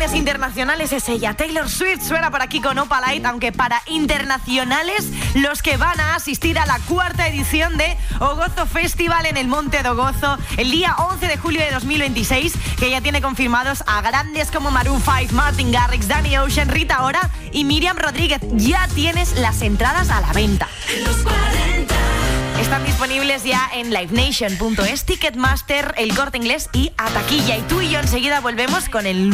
viernes internacionales es ella. Taylor Swift suena por aquí con Opalite, aunque para internacionales, los que van a asistir a la 4ª edición de Ogozo Festival en el Monte do Gozo el día 11 de julio de 2026, que ya tiene confirmados a grandes como Maroon 5, Martin Garrix, Danny Ocean, Rita Ora y Miriam Rodríguez. Ya tienes las entradas a la venta. Los 40. Están disponibles ya en livenation.es, Ticketmaster, El Corte Inglés y A Taquilla. Y tú y yo enseguida volvemos con el